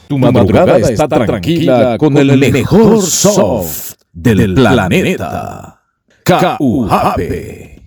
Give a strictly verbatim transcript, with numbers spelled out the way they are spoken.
Tu madrugada está tranquila con el mejor soft del planeta. K U J P.